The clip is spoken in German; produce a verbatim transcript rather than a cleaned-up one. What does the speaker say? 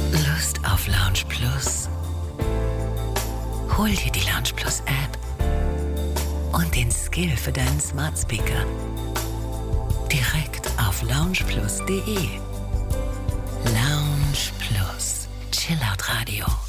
Lust auf Lounge Plus? Hol dir die Lounge Plus App und den Skill für deinen Smart Speaker direkt auf lounge plus punkt de. Lounge Plus, Chillout Radio.